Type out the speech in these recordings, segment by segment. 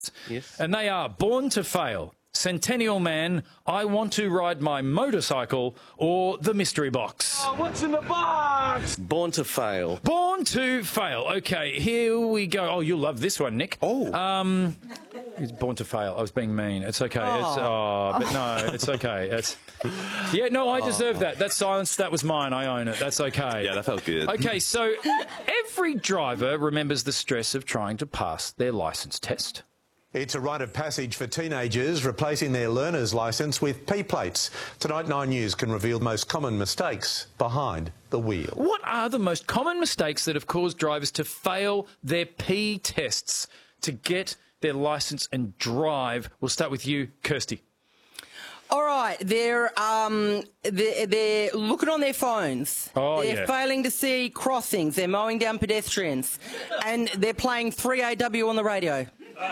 Yes. And they are Born to Fail, Centennial Man, I Want to Ride My Motorcycle, or The Mystery Box. Oh, what's in the box? Born to Fail. Born to Fail. Okay, here we go. Oh, you'll love this one, Nick. Oh. He's Born to Fail. I was being mean. It's okay. But no, it's okay. Yeah, no, I deserve that. That silence, that was mine. I own it. That's okay. Yeah, that felt good. Okay, so every driver remembers the stress of trying to pass their licence test. It's a rite of passage for teenagers replacing their learner's licence with P-plates. Tonight, 9 News can reveal the most common mistakes behind the wheel. What are the most common mistakes that have caused drivers to fail their P tests to get their licence and drive? We'll start with you, Kirsty. All right, they're looking on their phones. They're failing to see crossings. They're mowing down pedestrians, and they're playing 3AW on the radio.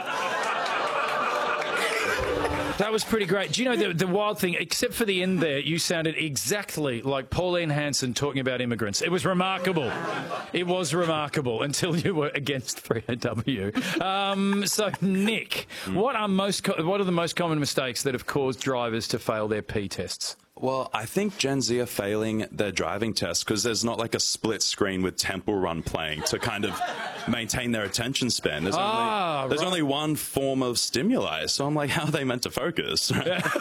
That was pretty great. Do you know the wild thing, except for the end there, you sounded exactly like Pauline Hanson talking about immigrants. It was remarkable. It was remarkable until you were against 3AW. So, Nick, what are the most common mistakes that have caused drivers to fail their P tests? Well, I think Gen Z are failing their driving test because there's not like a split screen with Temple Run playing to kind of maintain their attention span. There's only one form of stimuli, so I'm like, how are they meant to focus?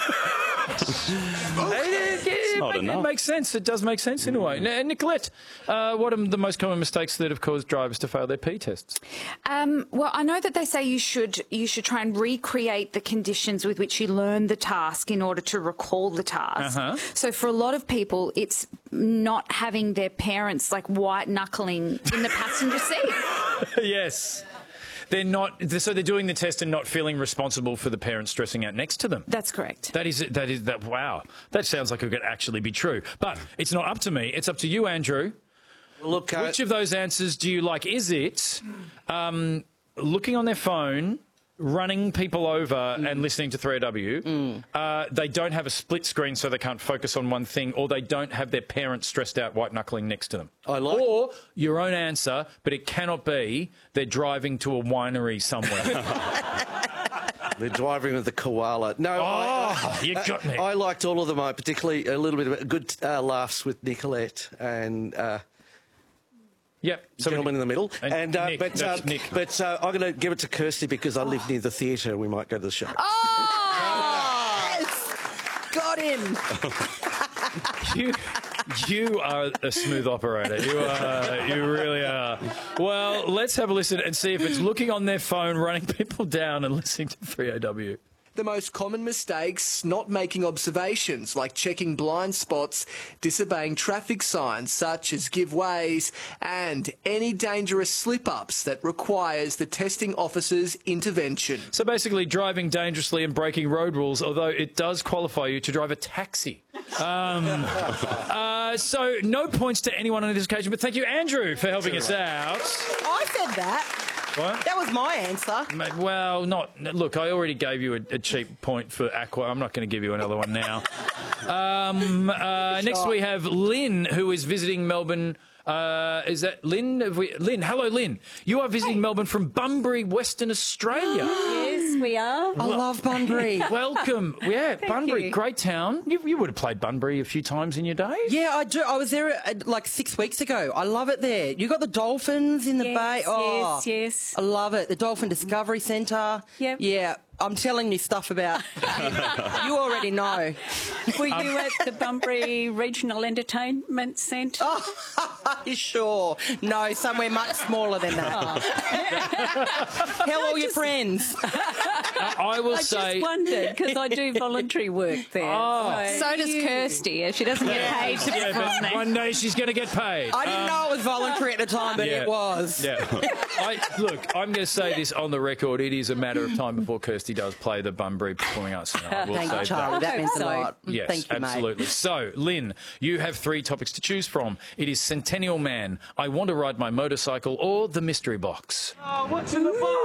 It makes sense. It does make sense in a way. Now, Nicolette, what are the most common mistakes that have caused drivers to fail their P tests? Well, I know that they say you should try and recreate the conditions with which you learn the task in order to recall the task. So for a lot of people, it's not having their parents like white knuckling in the passenger seat. Yes. They're not, so they're doing the test and not feeling responsible for the parents stressing out next to them. That's correct. Wow. That sounds like it could actually be true. But it's not up to me. It's up to you, Andrew. Look, which of those answers do you like? Is it looking on their phone, running people over and listening to 3AW, they don't have a split screen so they can't focus on one thing, or they don't have their parents stressed out white-knuckling next to them? Or your own answer, but it cannot be they're driving to a winery somewhere. They're driving with the koala. No, you got me. I liked all of them. I particularly a little bit of good laughs with Nicolette and... Yep. Gentleman in the middle. And Nick, but I'm going to give it to Kirsty because I live near the theatre. We might go to the show. Yes! Got him. You are a smooth operator. You really are. Well, let's have a listen and see if it's looking on their phone, running people down and listening to 3AW. The most common mistakes, not making observations like checking blind spots, disobeying traffic signs such as give ways, and any dangerous slip-ups that requires the testing officer's intervention. So basically driving dangerously and breaking road rules, although it does qualify you to drive a taxi. So no points to anyone on this occasion, but thank you, Andrew, for helping us out. I said that. What? That was my answer. Well, look, I already gave you a cheap point for Aqua. I'm not going to give you another one now. Next we have Lynn, who is visiting Melbourne. Is that Lynn? Lynn, hello, Lynn. You are visiting Melbourne from Bunbury, Western Australia. Yes, we are. I love Bunbury. Welcome. Yeah, Bunbury, you. great town. You would have played Bunbury a few times in your day. Yeah, I do. I was there like 6 weeks ago. I love it there. You got the dolphins in the bay. Oh, yes. I love it. The Dolphin Discovery Centre. Yep. Yeah. I'm telling you stuff about... You already know. Were you at the Bunbury Regional Entertainment Centre? Oh, sure. No, somewhere much smaller than that. Tell all your friends. I will say... I just wondered, because I do voluntary work there. So does Kirsty, if she doesn't get paid to be from there. One day she's going to get paid. I didn't know it was voluntary at the time, but it was. Yeah. Look, I'm going to say this on the record. It is a matter of time before Kirsty does play the Bunbury Performing Arts Centre. Thank you, Charlie. That means a lot. Yes, Thank you, absolutely. mate. So, Lynn, you have 3 topics to choose from. It is Centennial Man, I Want to Ride My Motorcycle, or The Mystery Box. Oh, what's in the box?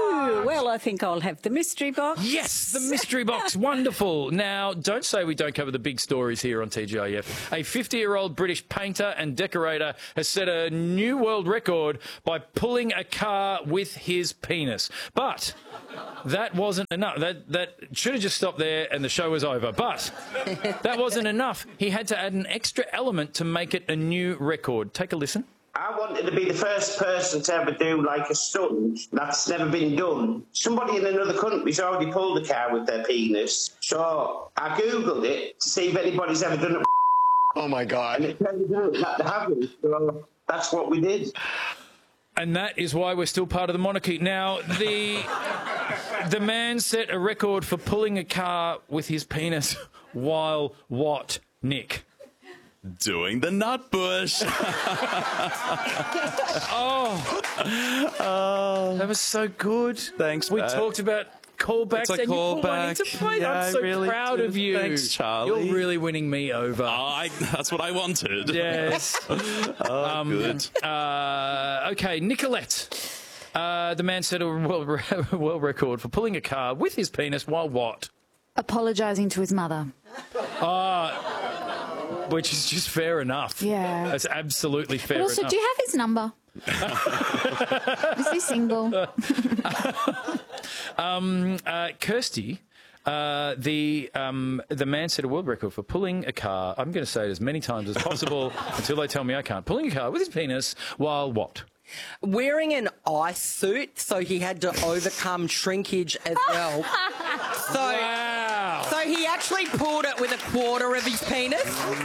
Well, I think I'll have the mystery box. Yes, the mystery box. Wonderful. Now, don't say we don't cover the big stories here on TGIF. A 50-year-old British painter and decorator has set a new world record by pulling a car with his penis. But that wasn't enough. That should have just stopped there and the show was over. But that wasn't enough. He had to add an extra element to make it a new record. Take a listen. I wanted to be the first person to ever do like a stunt that's never been done. Somebody in another country's already pulled a car with their penis, so I googled it to see if anybody's ever done it. Oh my God! And it turns out that they haven't. So that's what we did. And that is why we're still part of the monarchy. Now, the man set a record for pulling a car with his penis while what, Nick? Doing the nut bush. That was so good. Thanks, We Pat. talked about callbacks It's a and you put one callback. into play. Yeah, I'm so I really proud do. of you. Thanks, Charlie. You're really winning me over. That's what I wanted. Yes. Good. Okay, Nicolette. The man set a world record for pulling a car with his penis while what? Apologising to his mother. Which is just fair enough. Yeah. That's absolutely fair But also, enough. do you have his number? Is he single? Kirsty, the man set a world record for pulling a car. I'm going to say it as many times as possible until they tell me I can't. Pulling a car with his penis while what? Wearing an ice suit, so he had to overcome shrinkage as well. So, Wow. so he actually pulled it with a quarter of his penis.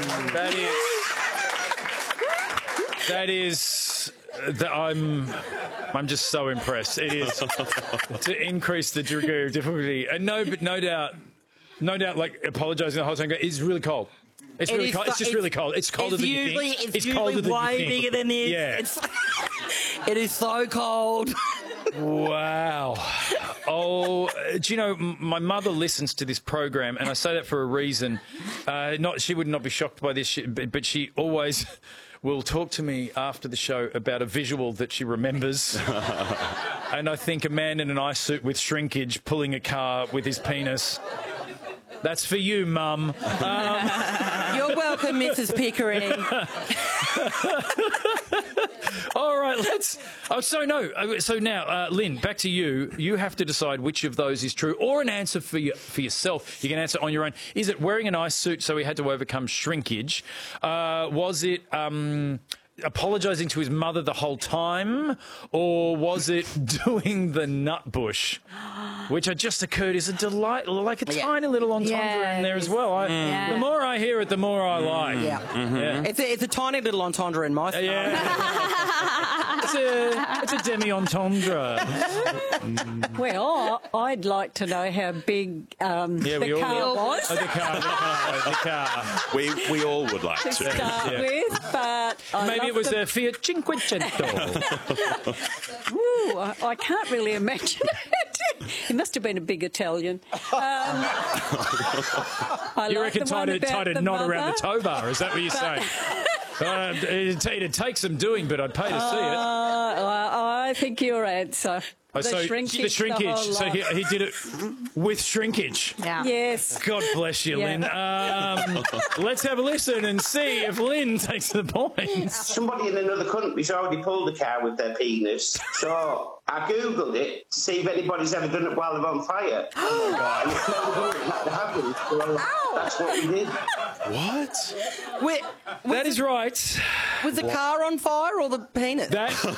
I'm just so impressed. It is to increase the degree of difficulty. And no doubt, like apologising the whole time. It's really cold. It's really cold. It's just really cold. It's colder than you think. It's colder than way bigger than this. Yeah. It is so cold. Wow. Oh, do you know, my mother listens to this program, and I say that for a reason. She would not be shocked by this, but she always will talk to me after the show about a visual that she remembers. And I think a man in an ice suit with shrinkage pulling a car with his penis. That's for you, Mum. You're welcome, Mrs. Pickering. All right, So now, Lynn, back to you. You have to decide which of those is true, or an answer for yourself. You can answer on your own. Is it wearing an ice suit so he had to overcome shrinkage? Was it apologising to his mother the whole time, or was it doing the nut bush, which I just occurred is a delight, like a tiny little entendre in there as well. The more I hear it, the more I like. Yeah. It's a tiny little entendre in my style. It's a demi-entendre. Well, I'd like to know how big the car was. The car. We all would like To start with, but maybe it was a Fiat Cinquecento. Ooh, I can't really imagine it. He must have been a big Italian. You reckon tied a knot around the tow bar? Is that what you're saying? It'd take some doing, but I'd pay to see it. I think your answer. The shrinkage. So he did it with shrinkage. Yeah. Yes. God bless you, Lynn. Let's have a listen and see if Lynn takes the points. Somebody in another country's already pulled a car with their penis, so I googled it to see if anybody's ever done it while they're on fire. Oh my God! They haven't. So that's what we did. What? That is right. Was the car on fire or the penis?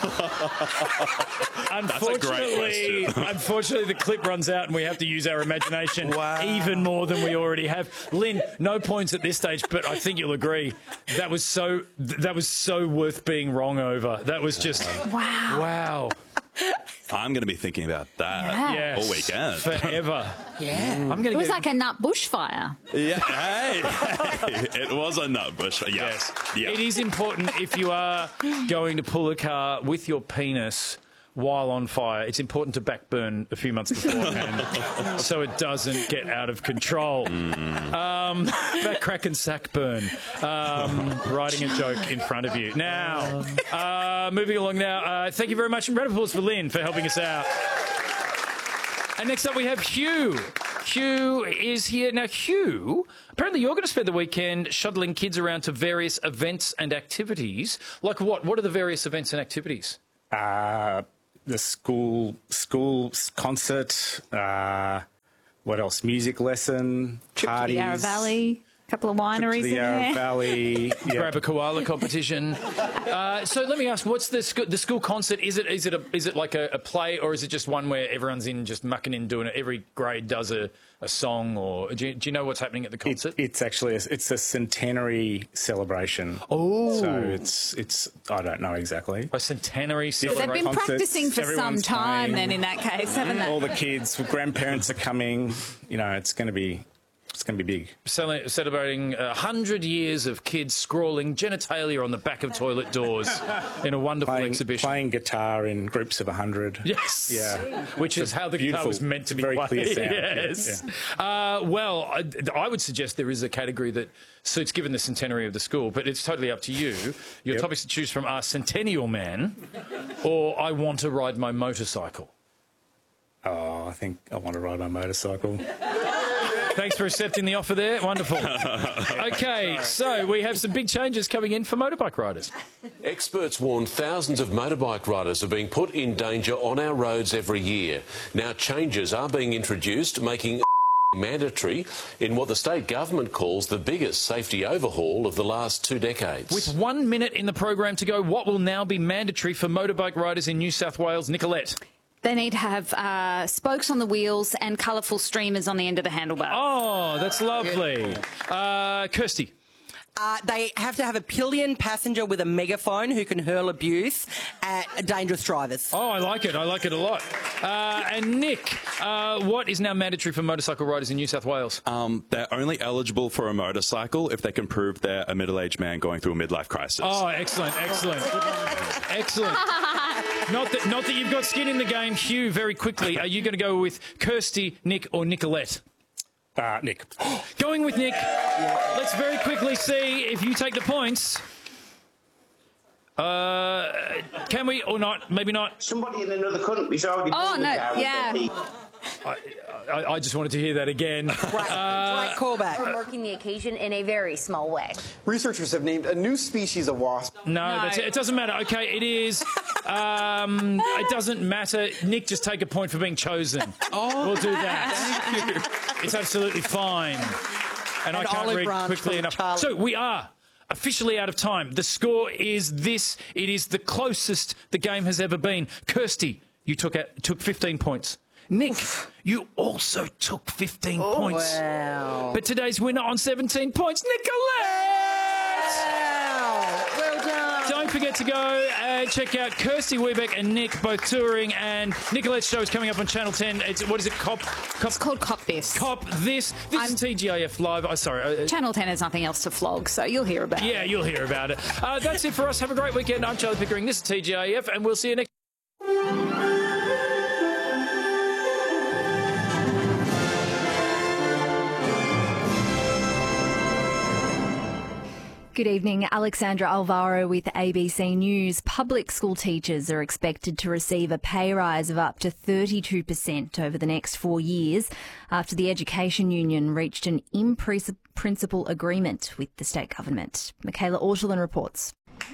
Unfortunately, the clip runs out and we have to use our imagination even more than we already have. Lynn, no points at this stage, but I think you'll agree that was so worth being wrong over. That was just wow. I'm going to be thinking about that all weekend. Forever. It was like a nut bushfire. Yeah, hey, it was a nut bush. Yes. Yeah. It is important if you are going to pull a car with your penis while on fire, it's important to backburn a few months beforehand so it doesn't get out of control. Back crack and sack burn. Writing a joke in front of you. Now, moving along now. Thank you very much. Round of applause for Lynn for helping us out. And next up we have Hugh. Hugh is here. Now, Hugh, apparently you're going to spend the weekend shuttling kids around to various events and activities. Like what? What are the various events and activities? The school concert. What else? Music lesson, parties. To the Yarra Valley. Couple of wineries in there. Yarra Valley. Grab a koala competition. So let me ask, what's the school concert? Is it like a play, or is it just one where everyone's in just mucking in doing it? Every grade does a song, or do you know what's happening at the concert? It's actually it's a centenary celebration. Oh, so it's I don't know exactly. A centenary celebration. They've been practicing for some time. Then in that case, haven't they? All the kids, grandparents are coming. You know, it's going to be big. Celebrating 100 years of kids scrawling genitalia on the back of toilet doors in a wonderful exhibition. Playing guitar in groups of 100. Yes. Yeah. Which is how the guitar was meant to be very played. Clear sound. Yes. Yeah. Well, I would suggest there is a category that suits given the centenary of the school, but it's totally up to you. Your topics to choose from are Centennial Man or I Want to Ride My Motorcycle. Oh, I think I want to ride my motorcycle. Thanks for accepting the offer there. Wonderful. OK, so we have some big changes coming in for motorbike riders. Experts warn thousands of motorbike riders are being put in danger on our roads every year. Now changes are being introduced, making mandatory in what the state government calls the biggest safety overhaul of the last 2 decades. With 1 minute in the program to go, what will now be mandatory for motorbike riders in New South Wales? Nicolette. They need to have spokes on the wheels and colourful streamers on the end of the handlebar. Oh, that's lovely. Kirsty. They have to have a pillion passenger with a megaphone who can hurl abuse at dangerous drivers. Oh, I like it. I like it a lot. And Nick, what is now mandatory for motorcycle riders in New South Wales? They're only eligible for a motorcycle if they can prove they're a middle-aged man going through a midlife crisis. Oh, excellent, excellent. Excellent. Not that you've got skin in the game. Hugh, very quickly, are you going to go with Kirsty, Nick or Nicolette? Nick. Going with Nick. Let's very quickly see if you take the points. Can we or not? Maybe not. Somebody in another country's already... Oh, no, yeah. I just wanted to hear that again. Great callback. From working the occasion in a very small way. Researchers have named a new species of wasp. No. It doesn't matter. OK, it is. It doesn't matter. Nick, just take a point for being chosen. Oh, we'll do that. Thank you. It's absolutely fine. And I can't read quickly enough. Charlie. So we are officially out of time. The score is this. It is the closest the game has ever been. Kirsty, you took 15 points. Nick, you also took 15 points. Wow. But today's winner on 17 points, Nicolette! Wow. Well done. Don't forget to go and check out Kirsty Webeck and Nick, both touring, and Nicolette's show is coming up on Channel 10. What is it? It's called Cop This. Cop This. This is TGIF Live. Channel 10 has nothing else to flog, so you'll hear about it. Yeah, you'll hear about it. That's it for us. Have a great weekend. I'm Charlie Pickering. This is TGIF, and we'll see you next. Good evening, Alexandra Alvaro with ABC News. Public school teachers are expected to receive a pay rise of up to 32% over the next 4 years after the Education Union reached an in-principle agreement with the state government. Michaela Ortolin reports.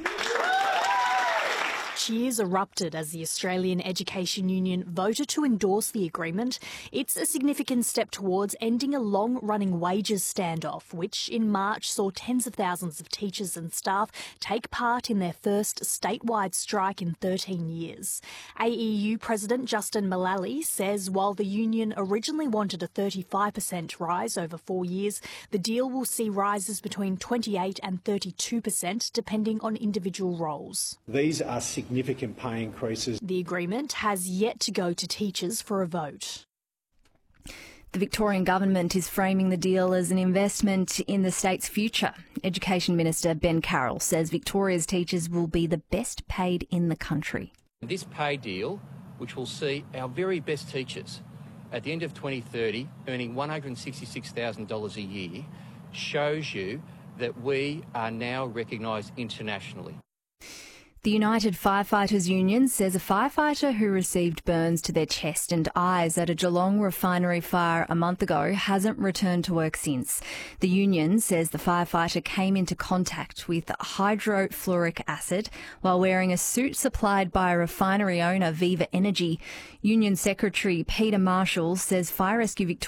Cheers erupted as the Australian Education Union voted to endorse the agreement. It's a significant step towards ending a long-running wages standoff, which in March saw tens of thousands of teachers and staff take part in their first statewide strike in 13 years. AEU President Justin Mullally says while the union originally wanted a 35% rise over 4 years, the deal will see rises between 28% and 32% depending on individual roles. These are significant pay increases. The agreement has yet to go to teachers for a vote. The Victorian government is framing the deal as an investment in the state's future. Education Minister Ben Carroll says Victoria's teachers will be the best paid in the country. This pay deal, which will see our very best teachers at the end of 2030 earning $166,000 a year, shows you that we are now recognised internationally. The United Firefighters Union says a firefighter who received burns to their chest and eyes at a Geelong refinery fire a month ago hasn't returned to work since. The union says the firefighter came into contact with hydrofluoric acid while wearing a suit supplied by a refinery owner, Viva Energy. Union Secretary Peter Marshall says Fire Rescue Victoria